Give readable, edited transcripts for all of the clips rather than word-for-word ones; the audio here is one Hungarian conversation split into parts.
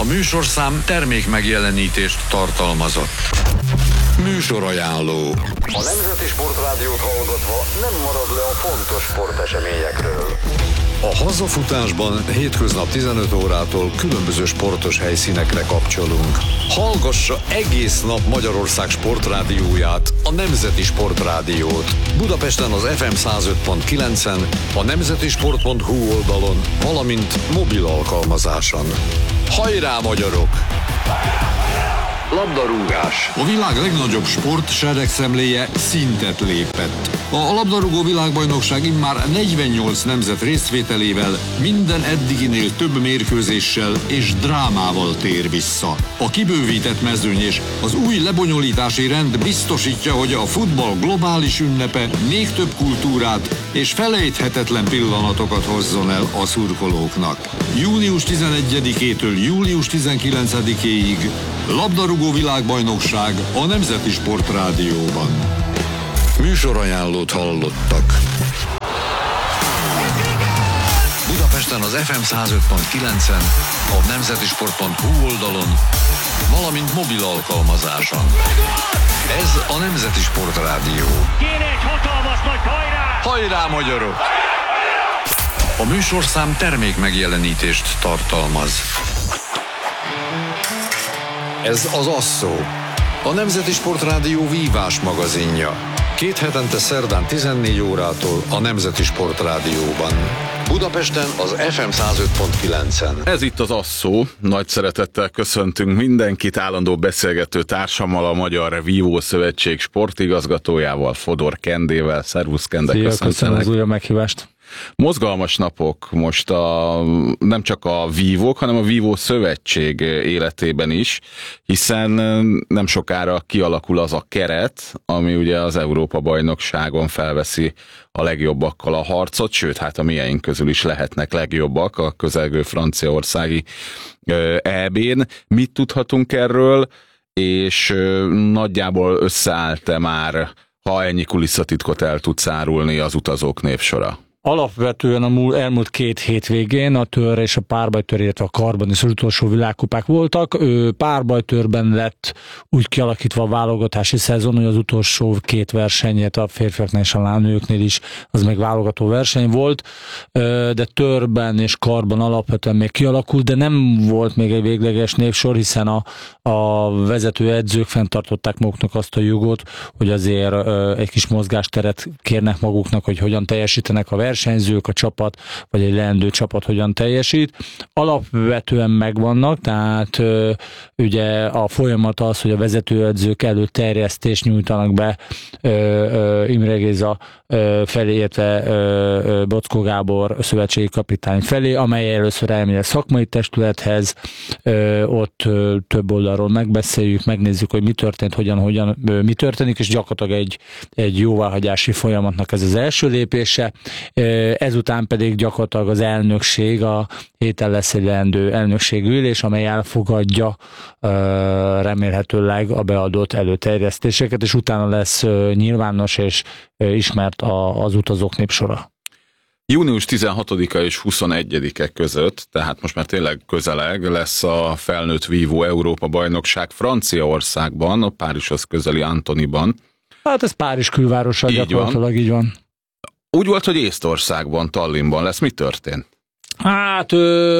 műsorszám termék megjelenítést tartalmazott. Műsorajánló. A Nemzeti Sportrádiót hallgatva nem marad le a fontos sporteseményekről. A hazafutásban hétköznap 15 órától különböző sportos helyszínekre kapcsolunk. Hallgassa egész nap Magyarország sportrádióját, a Nemzeti Sportrádiót. Budapesten az FM 105.9-en, a nemzetisport.hu oldalon, valamint mobil alkalmazáson. Hajrá, magyarok! Labdarúgás. A világ legnagyobb sport seregszemléje szintet lépett. A labdarúgó világbajnokság immár 48 nemzet részvételével, minden eddiginél több mérkőzéssel és drámával tér vissza. A kibővített mezőny és az új lebonyolítási rend biztosítja, hogy a futball globális ünnepe még több kultúrát és felejthetetlen pillanatokat hozzon el a szurkolóknak. Június 11-től július 19-éig labdarúgó világbajnokság a Nemzeti Sportrádióban. Műsorajánlót hallottak. Budapesten az FM 105.9-en, a nemzetisport.hu oldalon, valamint mobil alkalmazáson. Ez a Nemzeti Sportrádió. Kéne egy hatalmas nagy hajrá! Hajrá, magyarok! A műsorszám termék megjelenítést tartalmaz. Ez az Asszó, a Nemzeti Sportrádió vívás magazinja. 2 hetente szerdán 14 órától a Nemzeti Sportrádióban. Budapesten az FM 105.9-en. Ez itt az Asszó. Nagy szeretettel köszöntünk mindenkit, állandó beszélgető társammal, a Magyar Vívó Szövetség sportigazgatójával, Fodor Kendével. Szervusz, Kende, köszönöm az újra meghívást. Mozgalmas napok most nem csak a vívók, hanem a Vívó Szövetség életében is, hiszen nem sokára kialakul az a keret, ami ugye az Európa-bajnokságon felveszi a legjobbakkal a harcot, sőt, hát a mieink közül is lehetnek legjobbak a közelgő franciaországi EB-n. Mit tudhatunk erről, és nagyjából összeállt-e már, ha ennyi kulisszatitkot el tudsz árulni, az utazók névsora? Alapvetően elmúlt 2 hétvégén a tör és a párbajtör, illetve a karban is az utolsó világkupák voltak. Párbajtőrben lett úgy kialakítva a válogatási szezon, hogy az utolsó 2 versenyet a férfiaknál és a nőknél is az meg válogató verseny volt, de törben és karban alapvetően még kialakult, de nem volt még egy végleges névsor, hiszen a vezető edzők fenntartották maguknak azt a jogot, hogy azért egy kis mozgásteret kérnek maguknak, hogy hogyan teljesítenek a versenyzők, a csapat, vagy egy leendő csapat hogyan teljesít. Alapvetően megvannak, tehát ugye a folyamat az, hogy a vezetőedzők előtt terjesztést nyújtanak be Imre Géza felé, illetve Bockó Gábor szövetségi kapitány felé, amely először elmegy a szakmai testülethez, ott több oldalról megbeszéljük, megnézzük, hogy mi történt, hogyan mi történik, és gyakorlatilag egy jóváhagyási folyamatnak ez az első lépése. Ezután pedig gyakorlatilag az elnökség, a héten lesz egy leendő elnökségülés, amely elfogadja remélhetőleg a beadott előterjesztéseket, és utána lesz nyilvános és ismert az utazók népsora. Június 16-a és 21-e között, tehát most már tényleg közeleg, lesz a felnőtt vívó Európa-bajnokság Franciaországban, a Párizshoz közeli Antonyban. Hát ez Párizs külvárosa, gyakorlatilag így van. Úgy volt, hogy Észtországban, Tallinnban lesz. Mi történt? Hát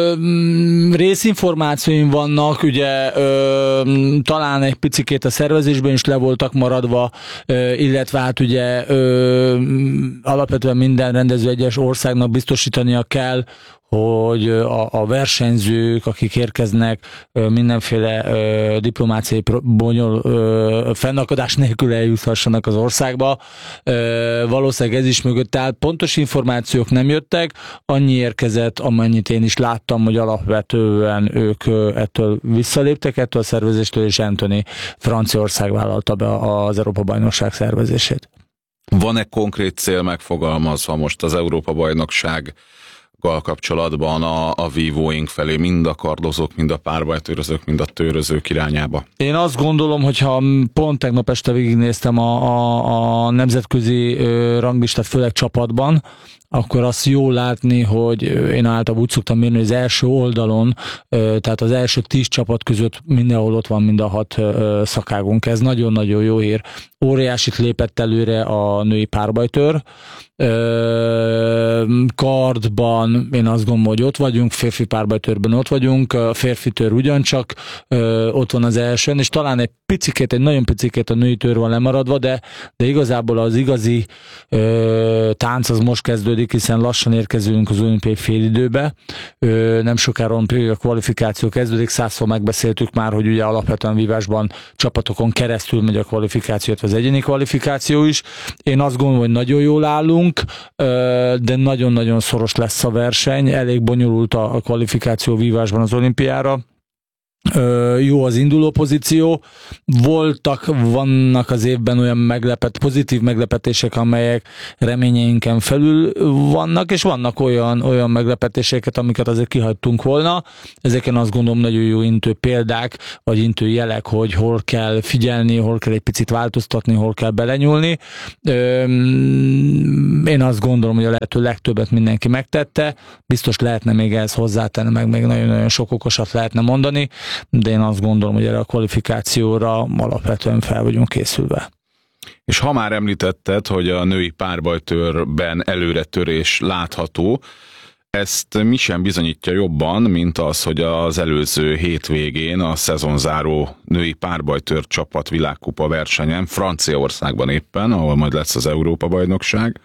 részinformációim vannak, ugye talán egy picikét a szervezésben is le voltak maradva, illetve hát ugye alapvetően minden rendező egyes országnak biztosítania kell, hogy a versenyzők, akik érkeznek, mindenféle diplomáciai fennakadás nélkül eljuthassanak az országba. Valószínűleg ez is mögött áll. Pontos információk nem jöttek, annyi érkezett, amennyit én is láttam, hogy alapvetően ők ettől visszaléptek, ettől a szervezéstől, és Antony Franciaország vállalta be az Európa-bajnokság szervezését. Van-e konkrét cél megfogalmazva most az Európa-bajnokság kapcsolatban a vívóink felé, mind a kardozók, mind a párbajtőrözők, mind a tőrözők irányába? Én azt gondolom, hogyha pont tegnap este végignéztem a nemzetközi ranglistát, főleg csapatban, akkor azt jó látni, hogy én általában úgy szoktam mérni, hogy az első oldalon, tehát az első 10 csapat között mindenhol ott van mind a 6 szakágunk. Ez nagyon-nagyon jó hír. Óriásit lépett előre a női párbajtőr. Kardban én azt gondolom, hogy ott vagyunk, férfi párbajtőrben ott vagyunk, a férfi tőr ugyancsak ott van az elsőn, és talán egy nagyon picikét a női tőr van lemaradva, de igazából az igazi tánc az most kezdődik, hiszen lassan érkezünk az olimpiai félidőbe. Nem sokára a kvalifikáció kezdődik, 100-szor megbeszéltük már, hogy ugye alapvetően vívásban csapatokon keresztül megy a kvalifikáció, az egyéni kvalifikáció is. Én azt gondolom, hogy nagyon jól állunk, de nagyon-nagyon szoros lesz a verseny, elég bonyolult a kvalifikáció vívásban az olimpiára. Jó az induló pozíció. Vannak az évben olyan pozitív meglepetések, amelyek reményeinken felül vannak, és vannak olyan meglepetéseket, amiket azért kihagytunk volna. Ezeken azt gondolom nagyon jó intő példák, vagy intő jelek, hogy hol kell figyelni, hol kell egy picit változtatni, hol kell belenyúlni. Én azt gondolom, hogy a lehető legtöbbet mindenki megtette. Biztos lehetne még ehhez hozzátenni, meg még nagyon-nagyon sok okosat lehetne mondani, de én azt gondolom, hogy erre a kvalifikációra alapvetően fel vagyunk készülve. És ha már említetted, hogy a női párbajtőrben előretörés látható, ezt mi sem bizonyítja jobban, mint az, hogy az előző hétvégén a szezonzáró női párbajtőr csapat világkupa versenyen, Franciaországban éppen, ahol majd lesz az Európa-bajnokság,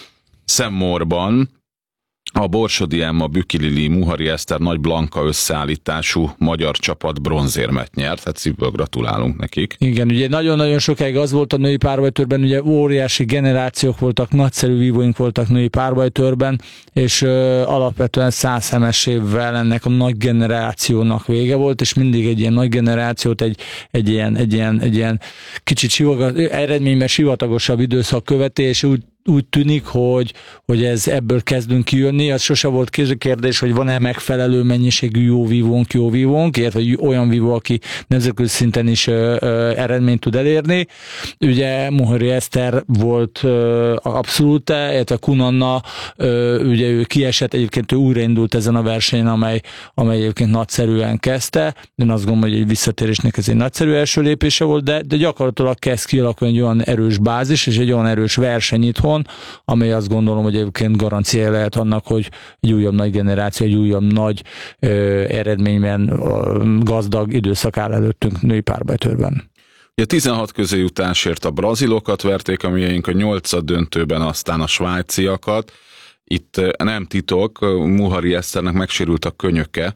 Szemmorban a Borsodi Emma, Büki Lili, Muhari Eszter, Nagy Blanka összeállítású magyar csapat bronzérmet nyert, hát szívből gratulálunk nekik. Igen, ugye nagyon-nagyon sokáig az volt a női párbajtőrben, ugye óriási generációk voltak, nagyszerű vívóink voltak női párbajtőrben, és alapvetően 100 hemes évvel ennek a nagy generációnak vége volt, és mindig egy ilyen nagy generációt egy ilyen kicsit eredményben sivatagosabb időszak követi, és úgy tűnik, hogy ebből kezdünk kijönni. Az sose volt kérdés, hogy van-e megfelelő mennyiségű jó vívónk, illetve olyan vívó, aki nemzetközi szinten is eredményt tud elérni. Ugye Muhari Eszter volt abszolút, illetve Kunanna, ugye ő kiesett, egyébként ő újraindult ezen a versenyen, amely egyébként nagyszerűen kezdte. Én azt gondolom, hogy egy visszatérésnek ez egy nagyszerű első lépése volt, de gyakorlatilag kezd kialakulni egy olyan erős bázis, és egy olyan erős verseny itthon, amely azt gondolom, hogy egyébként garancia lehet annak, hogy egy újabb nagy generáció, egy újabb nagy eredményben gazdag időszak áll előttünk női párbajtőrben. A 16 közéjutásért a brazilokat verték, amilyeink a 8. döntőben aztán a svájciakat. Itt nem titok, Muhari Eszternek megsérült a könyöke,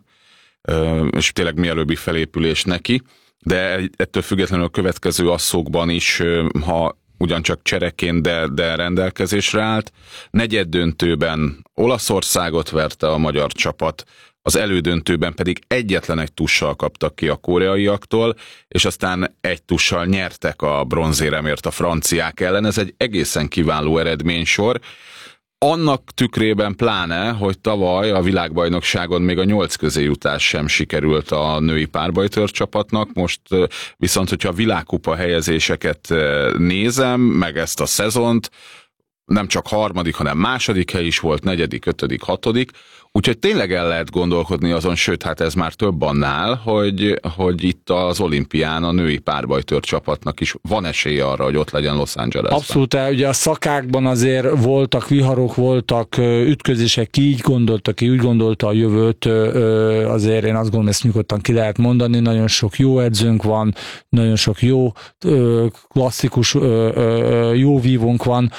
és tényleg mielőbbi felépülés neki, de ettől függetlenül a következő asszokban is, ha ugyancsak csereként, de rendelkezésre állt. Negyeddöntőben Olaszországot verte a magyar csapat, az elődöntőben pedig egyetlen egy tussal kaptak ki a koreaiaktól, és aztán egy tussal nyertek a bronzéremért a franciák ellen. Ez egy egészen kiváló eredménysor. Annak tükrében pláne, hogy tavaly a világbajnokságon még a 8 közéjutás sem sikerült a női párbajtőr csapatnak, most viszont, hogyha a világkupa helyezéseket nézem, meg ezt a szezont, nem csak harmadik, hanem második hely is volt, negyedik, ötödik, hatodik, úgyhogy tényleg el lehet gondolkodni azon, sőt, hát ez már több annál, hogy itt az olimpián a női párbajtőr csapatnak is van esélye arra, hogy ott legyen Los Angelesben. Abszolút, ugye a szakákban azért voltak viharok, voltak ütközések, ki így gondolta, ki úgy gondolta a jövőt, azért én azt gondolom, ezt nyugodtan ki lehet mondani, nagyon sok jó edzőnk van, nagyon sok jó klasszikus jó vívónk van.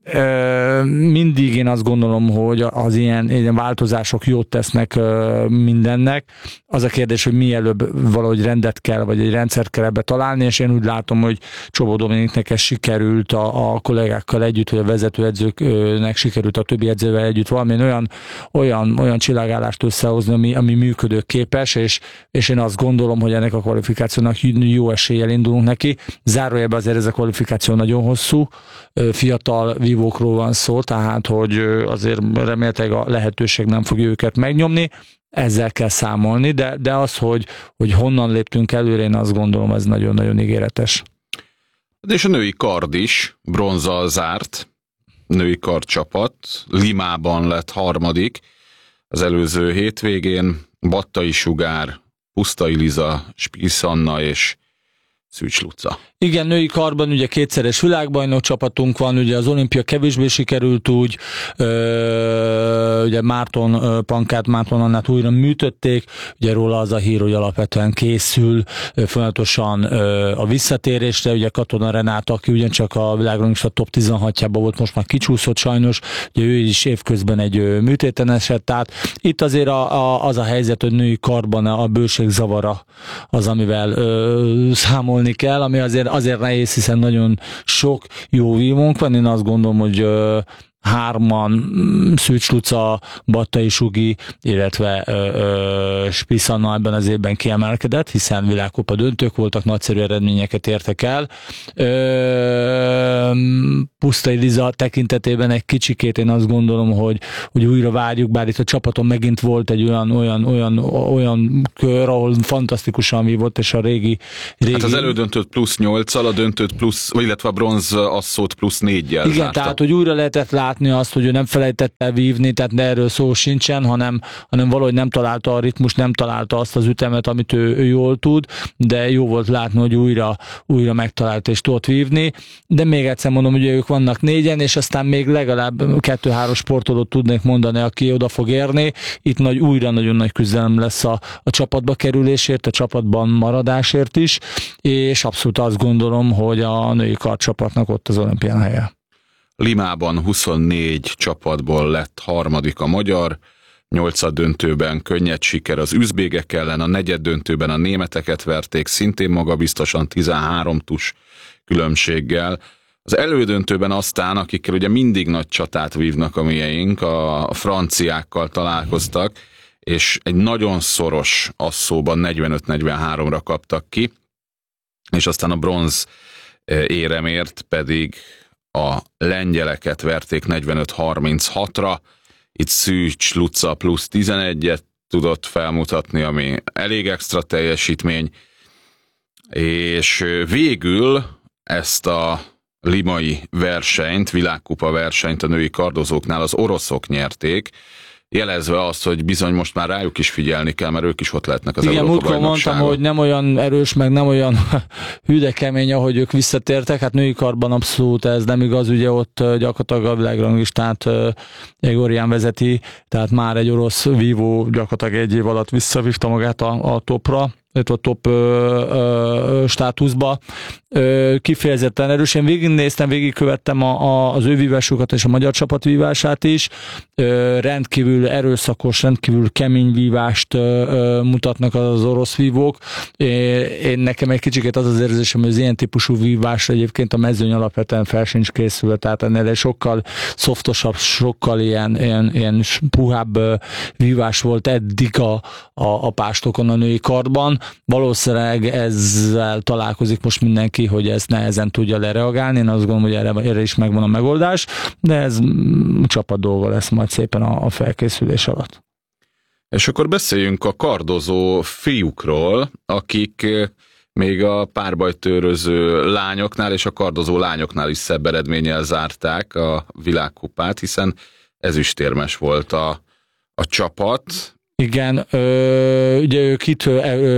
Mindig én azt gondolom, hogy az ilyen változások jót tesznek mindennek. Az a kérdés, hogy mielőbb valahogy rendet kell, vagy egy rendszert kell ebbe találni, és én úgy látom, hogy Csobó Dominiknek ez sikerült a kollégákkal együtt, vagy a vezetőedzőknek sikerült a többi edzővel együtt valamilyen olyan csillagállást összehozni, ami működőképes, és én azt gondolom, hogy ennek a kvalifikációnak jó eséllyel indulunk neki. Zárójelben azért ez a kvalifikáció nagyon hosszú, fiatal vívókról van szó, tehát hogy azért remélhetőleg a lehetőség nem fogja őket megnyomni, ezzel kell számolni, de az, hogy honnan léptünk előre, én azt gondolom, ez nagyon-nagyon ígéretes. És a női kard is bronzzal zárt, női karcsapat, Limában lett harmadik az előző hétvégén, Battai Sugár, Pusztai Liza, Spisz Anna és Szűcs Luca. Igen, női karban ugye kétszeres világbajnok csapatunk van, ugye az olimpia kevésbé sikerült úgy, ugye Márton Pankát, Márton Annát újra műtötték, ugye róla az a hír, hogy alapvetően készül folyamatosan a visszatérésre, ugye Katona Renáta, aki ugyancsak a világranglista top 16-jában volt, most már kicsúszott sajnos, ugye ő is évközben egy műtéten esett, tehát itt azért az a helyzet, hogy női karban a bőség zavara az, amivel számolni kell, ami azért nehéz, hiszen nagyon sok jó vívónk van. Én azt gondolom, hogy hárman, Szűcs Luca, Battai Sugi, illetve Spisz Anna ebben az évben kiemelkedett, hiszen világkupa döntők voltak, nagyszerű eredményeket értek el. Pusztai Liza tekintetében egy kicsikét én azt gondolom, hogy újra várjuk, bár itt a csapaton megint volt egy olyan kör, ahol fantasztikusan vívott, és a régi... Hát az elődöntőt +8-al, a döntőt illetve a bronz asszót +4-jel igen, zárta. Tehát, hogy újra lehetett látni azt, hogy ő nem felejtett el vívni, tehát erről szó sincsen, hanem valahogy nem találta a ritmus, nem találta azt az ütemet, amit ő jól tud, de jó volt látni, hogy újra megtalált és tudott vívni, de még egyszer mondom, hogy ők vannak 4-en, és aztán még legalább 2-3 sportolót tudnék mondani, aki oda fog érni. Itt újra nagyon nagy küzdelem lesz a csapatba kerülésért, a csapatban maradásért is, és abszolút azt gondolom, hogy a női karcsapatnak ott az olimpián helye. Limában 24 csapatból lett harmadik a magyar, 8. döntőben könnyed siker az üzbégek ellen, a 4. döntőben a németeket verték, szintén magabiztosan 13 tus különbséggel. Az elődöntőben aztán, akikkel ugye mindig nagy csatát vívnak a mieink, a franciákkal találkoztak, és egy nagyon szoros asszóban 45-43-ra kaptak ki, és aztán a bronz éremért pedig a lengyeleket verték 45-36-ra, itt Szűcs Luca +11-et tudott felmutatni, ami elég extra teljesítmény, és végül ezt a limai versenyt, világkupa versenyt a női kardozóknál az oroszok nyerték, jelezve azt, hogy bizony most már rájuk is figyelni kell, mert ők is ott lehetnek az Európa-bajnokságon. Mondtam, hogy nem olyan erős, meg nem olyan hűde kemény, ahogy ők visszatértek. Hát női karban abszolút ez nem igaz, ugye ott gyakorlatilag a világranglistát Egorján vezeti, tehát már egy orosz vívó gyakorlatilag egy év alatt visszavívta magát a topra, a top státuszba. Kifejezetten erős. Én végigkövettem az ő vívásukat és a magyar csapat vívását is. Rendkívül erőszakos, rendkívül kemény vívást mutatnak az orosz vívók. Nekem egy kicsikét az érzésem, hogy az ilyen típusú vívásra egyébként a mezőny alapvetően fel sincs készülve, tehát ennél sokkal szoftosabb, sokkal ilyen puhább vívás volt eddig a pástokon a női kardban. Valószínűleg ezzel találkozik most mindenki, hogy ezt nehezen tudja lereagálni. Én azt gondolom, hogy erre is megvan a megoldás, de ez csapat dolga lesz majd szépen a felkészülés alatt. És akkor beszéljünk a kardozó fiúkról, akik még a párbajtőröző lányoknál és a kardozó lányoknál is szebb eredménnyel zárták a világkupát, hiszen ezüstérmes volt a csapat. Igen, ugye ők itt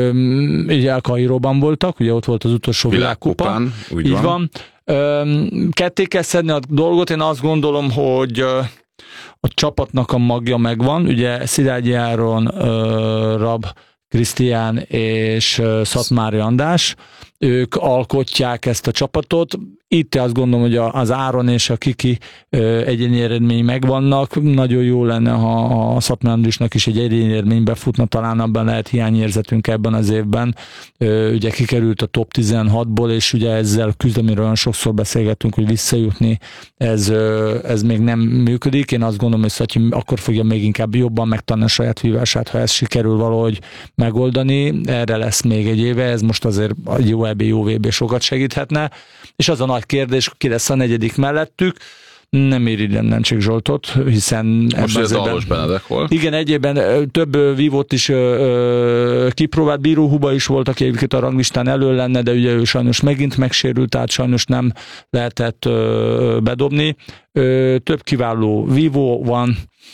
El Kairóban voltak, ugye ott volt az utolsó világkupa. Így van. Ketté kell szedni a dolgot, én azt gondolom, hogy a csapatnak a magja megvan, ugye Szilágyi Áron, Rab Krisztián és Szatmári András, ők alkotják ezt a csapatot. Itt azt gondolom, hogy az Áron és a Kiki egyéni eredmény megvannak. Nagyon jó lenne, ha a Szatmári Andrásnak is egy egyéni eredménybe futna, talán abban lehet hiányérzetünk ebben az évben. Ugye kikerült a top 16-ból, és ugye ezzel küzdemiről olyan sokszor beszélgettünk, hogy visszajutni, ez még nem működik. Én azt gondolom, hogy Szatyi akkor fogja még inkább jobban megtanulni a saját vívását, ha ez sikerül valahogy megoldani. Erre lesz még egy éve, ez most azért a jó EB, jó VB sokat segíthetne. És az a nagy kérdés, ki lesz a negyedik mellettük. Nem irigyem Nencsik Zsoltot, hiszen... Most ez Allos Benedek volt. Igen, egyébben több vívót is kipróbált, Bíró Huba is volt, aki egyébként a ranglistán elő lenne, de ugye ő sajnos megint megsérült, tehát sajnos nem lehetett bedobni. Több kiváló vívó van,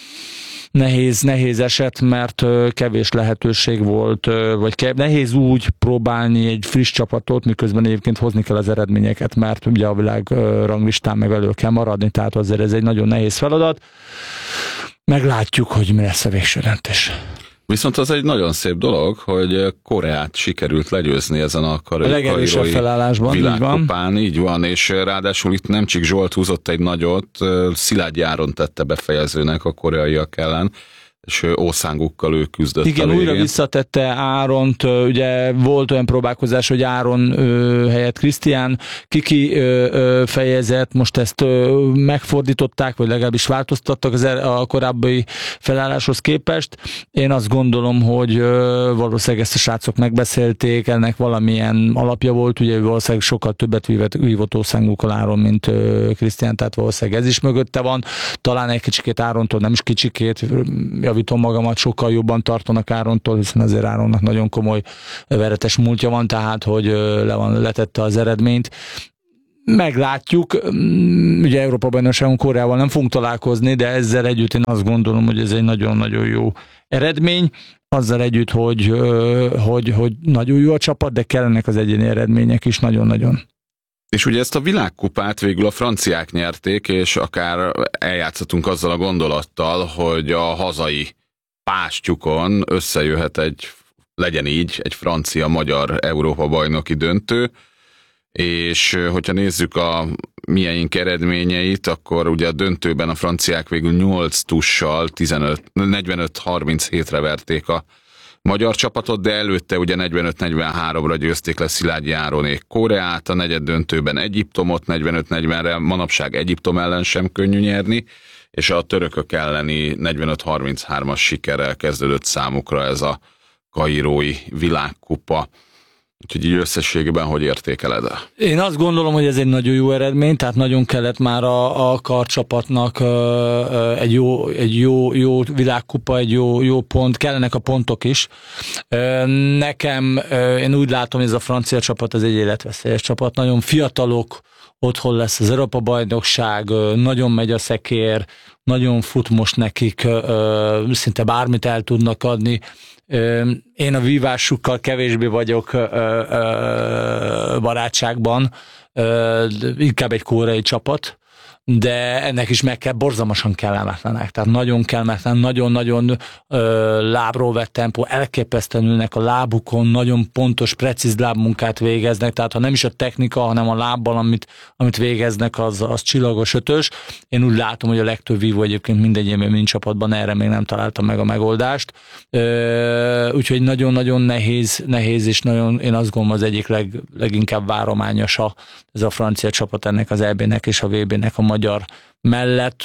nehéz eset, mert kevés lehetőség volt, vagy nehéz úgy próbálni egy friss csapatot, miközben egyébként hozni kell az eredményeket, mert ugye a világ ranglistán meg elő kell maradni, tehát azért ez egy nagyon nehéz feladat. Meglátjuk, hogy mi lesz a végső döntés. Viszont az egy nagyon szép dolog, hogy Koreát sikerült legyőzni ezen a kairói felállásban, világkupán, így van, és ráadásul itt Nencsik Zsolt húzott egy nagyot, Szilágyi Áron tette befejezőnek a koreaiak ellen, és ószángukkal ő küzdött. Igen, újra visszatette Áront, ugye volt olyan próbálkozás, hogy Áron helyett Krisztián Kiki fejezett, most ezt megfordították, vagy legalábbis változtattak a korábbi felálláshoz képest. Én azt gondolom, hogy valószínűleg ezt a srácok megbeszélték, ennek valamilyen alapja volt, ugye valószínűleg sokkal többet vívott ószángukkal Áron, mint Krisztián, tehát valószínűleg ez is mögötte van. Talán egy kicsikét Árontól, nem is kicsikét, javítom magamat, sokkal jobban tartanak Árontól, hiszen azért Áronnak nagyon komoly veretes múltja van, tehát hogy letette az eredményt. Meglátjuk, ugye Európa-bajnokságon Koreával nem fogunk találkozni, de ezzel együtt én azt gondolom, hogy ez egy nagyon-nagyon jó eredmény, azzal együtt, hogy nagyon jó a csapat, de kellenek az egyéni eredmények is nagyon-nagyon. És ugye ezt a világkupát végül a franciák nyerték, és akár eljátszhatunk azzal a gondolattal, hogy a hazai pástyukon összejöhet legyen így, egy francia-magyar Európa-bajnoki döntő, és hogyha nézzük a miénk eredményeit, akkor ugye a döntőben a franciák végül 8 tussal 45-37-re verték a magyar csapatot, de előtte ugye 45-43-ra győzték le Szilágyi Áronék Koreát, a negyed döntőben Egyiptomot 45-40-re, manapság Egyiptom ellen sem könnyű nyerni, és a törökök elleni 45-33-as sikerrel kezdődött számukra ez a kairói világkupa. Úgyhogy így összességében hogy értékeled? Én azt gondolom, hogy ez egy nagyon jó eredmény, tehát nagyon kellett már a karcsapatnak egy jó világkupa, egy jó pont, kellenek a pontok is. Nekem, én úgy látom, hogy ez a francia csapat, ez egy életveszélyes csapat, nagyon fiatalok, otthon lesz az Európa-bajnokság, nagyon megy a szekér, nagyon fut most nekik, szinte bármit el tudnak adni. Én a vívásukkal kevésbé vagyok barátságban, inkább egy koreai csapat, de ennek is meg kell, borzalmasan kellemetlenek, tehát nagyon kellemetlen, nagyon-nagyon lábról vett tempó, elképesztően ülnek a lábukon, nagyon pontos, precíz lábmunkát végeznek, tehát ha nem is a technika, hanem a lábbal, amit végeznek, az csillagos ötös. Én úgy látom, hogy a legtöbb vívó egyébként mindegyében, mind csapatban erre még nem találtam meg a megoldást. Úgyhogy nagyon-nagyon nehéz, és nagyon, én azt gondolom, az egyik leginkább várományos ez a francia csapat ennek az EB-nek és a VB-nek a magyar mellett.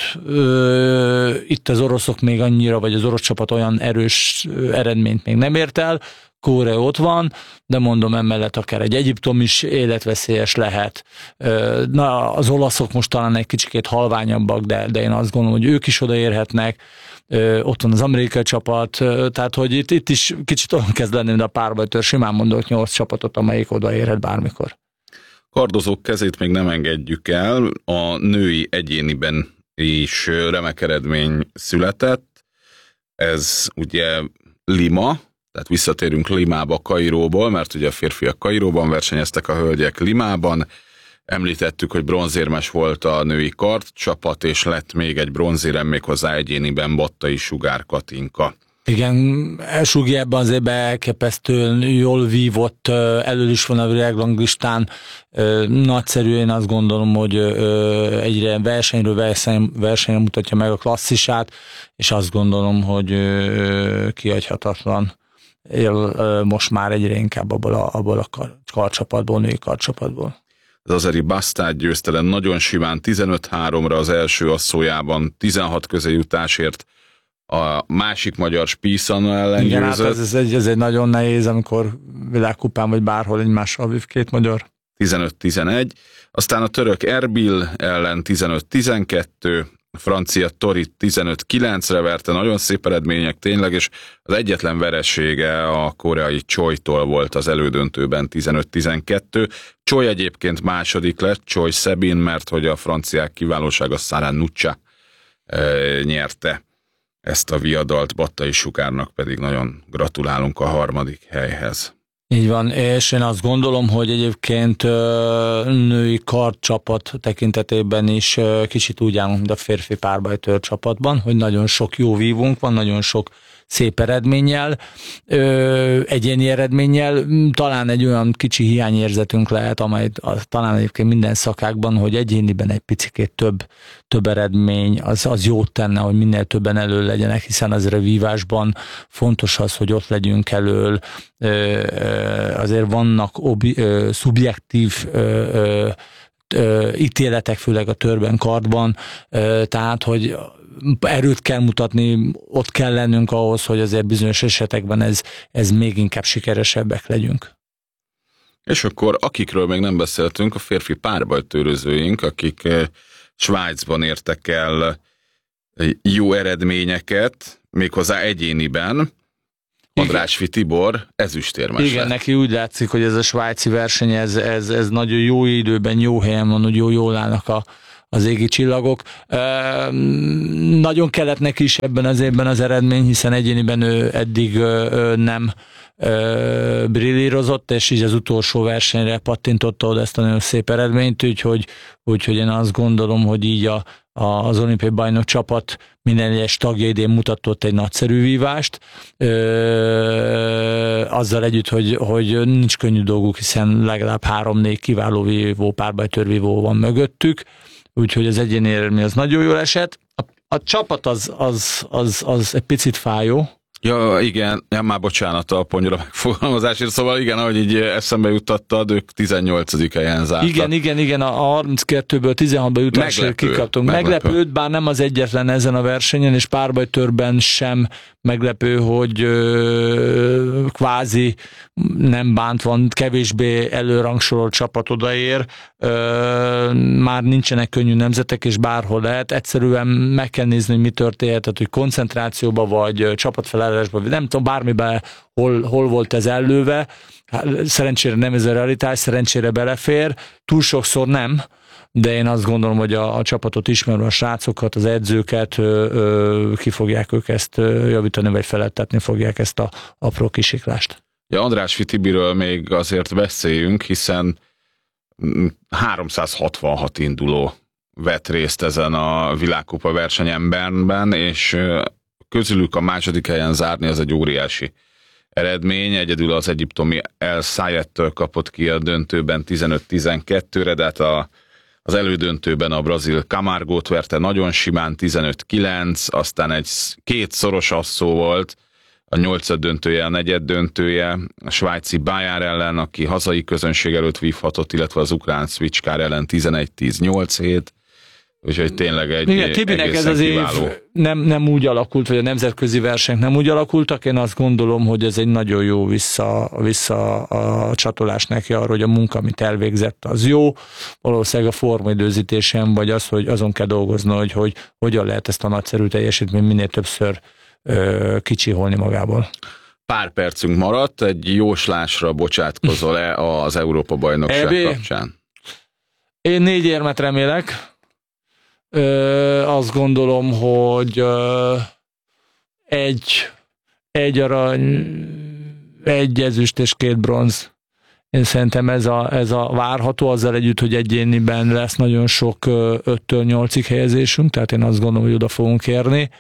Itt az oroszok még annyira, vagy az orosz csapat olyan erős eredményt még nem ért el, Korea ott van, de mondom, emellett akár egy Egyiptom is életveszélyes lehet. Na, az olaszok most talán egy kicsikét halványabbak, de én azt gondolom, hogy ők is odaérhetnek. Ott van az amerikai csapat, tehát hogy itt is kicsit olyan kezd lenni, de a párbajtőr, simán mondok 8 csapatot, amelyik odaérhet bármikor. Kardozók kezét még nem engedjük el, a női egyéniben is remek eredmény született. Ez ugye Lima, tehát visszatérünk Limába, Kairóból, mert ugye a férfiak Kairóban versenyeztek, a hölgyek Limában. Említettük, hogy bronzérmes volt a női kardcsapat, és lett még egy bronzérem, méghozzá egyéniben Battai Sugár Katinka. Igen, Sugi ebben azért elképesztően jól vívott, elől is van a világranglistán. Nagyszerű, én azt gondolom, hogy egyre versenyre mutatja meg a klasszisát, és azt gondolom, hogy kihagyhatatlan most már egyre inkább abból a karcsapatból, női karcsapatból. Az azeri Bastát győzte le nagyon simán 15-3-ra az első asszójában, 16 közéjutásért a másik magyar Spíszana ellen győzött. Hát ez egy nagyon nehéz, amikor világkupán vagy bárhol egymással vív két magyar. 15-11, aztán a török Erbil ellen 15-12, a francia Torit 15-9-re verte, nagyon szép eredmények tényleg, és az egyetlen veresége a koreai Choitól volt az elődöntőben 15-12. Choi egyébként második lett, Choi Sebin, mert hogy a franciák kiválósága Sara Nuccia nyerte ezt a viadalt, Battai Sugárnak pedig nagyon gratulálunk a harmadik helyhez. Így van, és én azt gondolom, hogy egyébként női kardcsapat tekintetében is kicsit úgy állunk, mint a férfi párbajtőr csapatban, hogy nagyon sok jó vívunk van, nagyon sok szép eredménnyel, egyéni eredménnyel, talán egy olyan kicsi hiányérzetünk lehet, amely talán egyébként minden szakákban, hogy egyéniben egy picikét több eredmény, az jót tenne, hogy minél többen elő legyenek, hiszen azért a vívásban fontos az, hogy ott legyünk elől, azért vannak szubjektív ítéletek, főleg a törben kardban, tehát, hogy erőt kell mutatni, ott kell lennünk ahhoz, hogy azért bizonyos esetekben ez még inkább sikeresebbek legyünk. És akkor akikről még nem beszéltünk, a férfi párbajtőrözőink, akik Svájcban értek el jó eredményeket, méghozzá egyéniben. Andrásfi Tibor ezüstérmes. Igen, neki úgy látszik, hogy ez a svájci verseny, ez nagyon jó időben, jó helyen van, hogy jól állnak az égi csillagok. Nagyon kellett neki is ebben az évben az eredmény, hiszen egyéniben ő eddig nem brillírozott, és így az utolsó versenyre pattintotta oda ezt a nagyon szép eredményt, úgyhogy én azt gondolom, hogy így az olimpiai bajnok csapat minden egyes tagja idén mutatott egy nagyszerű vívást, azzal együtt, hogy nincs könnyű dolguk, hiszen legalább 3-4 kiváló vívó, párbajtőrvívó van mögöttük, úgyhogy az egyéni eredmény az nagyon jól esett. A csapat az egy picit fájó. Ja, igen, már bocsánat a ponyra megfogalmazásért, szóval igen, ahogy így eszembe juttattad, ők 18. helyen zártak. Igen, a 32-ből 16-ba jutásra kikaptunk. Meglepő, bár nem az egyetlen ezen a versenyen, és párbajtőrben sem meglepő, hogy kvázi nem bántva, kevésbé előrangsorolt csapat odaér. Már nincsenek könnyű nemzetek, és bárhol lehet. Egyszerűen meg kell nézni, hogy mi történhet, hogy koncentrációba, vagy csapatfelállásba, nem tudom, bármiben hol volt ez ellőve. Szerencsére nem ez a realitás, szerencsére belefér. Túl sokszor nem, de én azt gondolom, hogy a csapatot ismerve, a srácokat, az edzőket ki fogják ők ezt javítani, vagy felettetni fogják ezt a apró kisiklást. Ja, Andrásfi Tibiről még azért beszéljünk, hiszen 366 induló vett részt ezen a világkupa versenyemben, és közülük a második helyen zárni az egy óriási eredmény. Egyedül az egyiptomi El Sayettől két ki a döntőben 15-12-re, de hát az elődöntőben a brazil Camargót verte nagyon simán 15-9, aztán két szoros asszó volt, a 8. döntője, a 4. döntője, a svájci Bayern ellen, aki hazai közönség előtt vívhatott, illetve az ukrán Switchkár ellen 11-10-8-7, úgyhogy tényleg egy igen, Tibinek ez az kiváló év nem úgy alakult, vagy a nemzetközi versenyek nem úgy alakultak, én azt gondolom, hogy ez egy nagyon jó vissza a csatolás neki arra, hogy a munka, amit elvégzett, az jó, valószínűleg a formaidőzítésen, vagy az, hogy azon kell dolgozni, hogy hogyan lehet ezt a nagyszerű teljesítményt minél többször kicsiholni magából. Pár percünk maradt, egy jóslásra bocsátkozol-e az Európa-bajnokság kapcsán? Én 4 érmet remélek. Azt gondolom, hogy egy arany, 1 ezüst és 2 bronz. Én szerintem ez a várható, azzal együtt, hogy egyéniben lesz nagyon sok 5-től 8-ig helyezésünk, tehát én azt gondolom, hogy oda fogunk érni.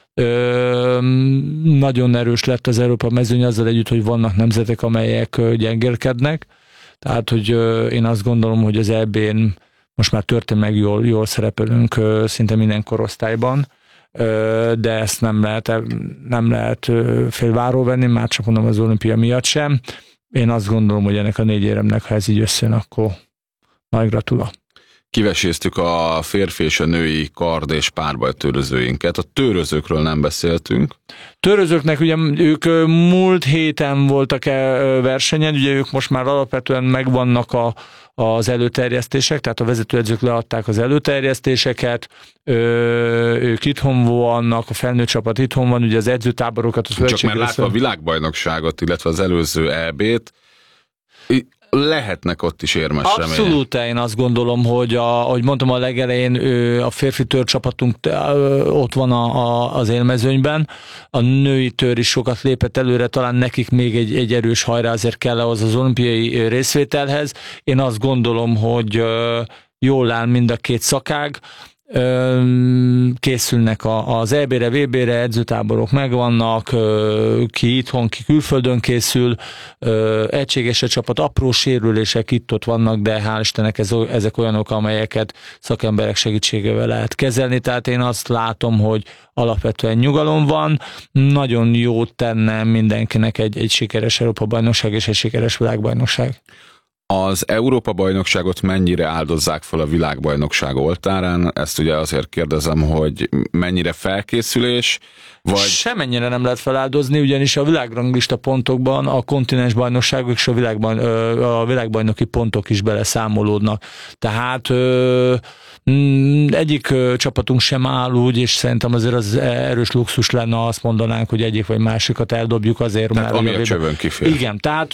Nagyon erős lett az Európa mezőny, azzal együtt, hogy vannak nemzetek, amelyek gyengélkednek, tehát hogy én azt gondolom, hogy az EB-n most már történetleg jól szerepelünk szinte minden korosztályban, de ezt nem lehet félváról venni, már csak mondom az olimpia miatt sem. Én azt gondolom, hogy ennek a 4 éremnek, ha ez így összejön, akkor nagy gratula. kiveséztük a férfi és a női kard- és párbajtőrözőinket. A tőrözőkről nem beszéltünk. Tőrözőknek ugye ők múlt héten voltak versenyen, ugye ők most már alapvetően megvannak az előterjesztések, tehát a vezetőedzők leadták az előterjesztéseket, ők itthon vannak, a felnőtt csapat itthon van, ugye az edzőtáborokat... Csak már látva a világbajnokságot, illetve az előző EB-t, lehetnek ott is érmes remények. Abszolút, én azt gondolom, hogy ahogy mondtam a legelején, a férfi törcsapatunk ott van az élmezőnyben, a női tör is sokat lépett előre, talán nekik még egy erős hajrá azért kell ahhoz az olimpiai részvételhez. Én azt gondolom, hogy jól áll mind a két szakág, készülnek az EB-re, VB-re, edzőtáborok megvannak, ki itthon, ki külföldön készül, egységes a csapat, apró sérülések itt-ott vannak, de hál' Istennek ezek olyanok, amelyeket szakemberek segítségével lehet kezelni, tehát én azt látom, hogy alapvetően nyugalom van, nagyon jót tenne mindenkinek egy sikeres Európa-bajnokság és egy sikeres világbajnokság. Az Európa-bajnokságot mennyire áldozzák fel a világbajnokság oltárán? Ezt ugye azért kérdezem, hogy mennyire felkészülés, vagy... Semennyire nem lehet feláldozni, ugyanis a világranglista pontokban a kontinensbajnokságok és a világbajnoki pontok is beleszámolódnak. Tehát egyik csapatunk sem áll úgy, és szerintem azért az erős luxus lenne, azt mondanánk, hogy egyik vagy másikat eldobjuk azért. Tehát mert ami a csövön kifér. Igen, tehát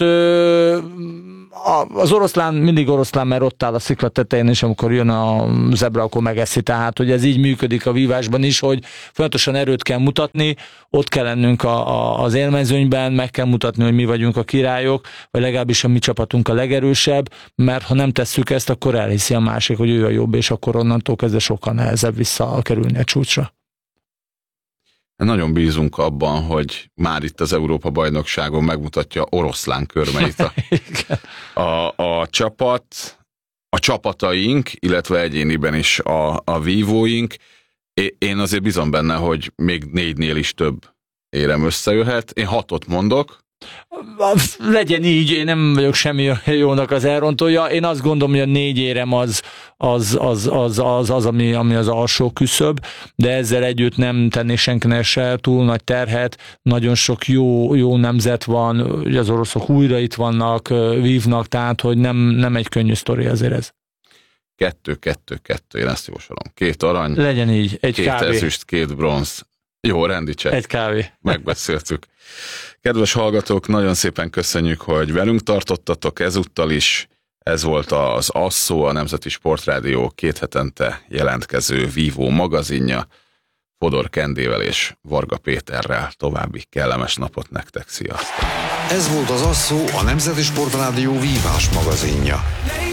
az oroszlán mindig oroszlán, mert ott áll a szikla tetején, és amikor jön a zebra, akkor megeszi. Tehát, hogy ez így működik a vívásban is, hogy folyamatosan erőt kell mutatni, ott kell lennünk az élmezőnyben, meg kell mutatni, hogy mi vagyunk a királyok, vagy legalábbis a mi csapatunk a legerősebb, mert ha nem tesszük ezt, akkor elhiszi a másik, hogy ő a jobb, és akkor onnantól kezdve sokkal nehezebb visszakerülni a csúcsra. Nagyon bízunk abban, hogy már itt az Európa-bajnokságon megmutatja oroszlán körmeit a csapat, a csapataink, illetve egyéniben is a vívóink. Én azért bízom benne, hogy még 4-nél is több érem összejöhet. Én 6-ot mondok. Legyen így, én nem vagyok semmi jónak az elrontója. Én azt gondolom, hogy a 4 érem az, ami az alsó küszöb, de ezzel együtt nem tennék senkinek se túl nagy terhet. Nagyon sok jó nemzet van, az oroszok újra itt vannak, vívnak, tehát hogy nem egy könnyű sztori azért ez. 2-2-2, én ezt jósolom. 2 arany, legyen így, egy 2 kávé. ezüst, 2 bronz. Jó, rendi csekk. Egy kávé. Megbeszéltük. Kedves hallgatók, nagyon szépen köszönjük, hogy velünk tartottatok ezúttal is. Ez volt az Asszó, a Nemzeti Sportrádió 2 hetente jelentkező vívó magazinja. Fodor Kendével és Varga Péterrel további kellemes napot nektek. Sziasztok! Ez volt az Asszó, a Nemzeti Sportrádió vívás magazinja.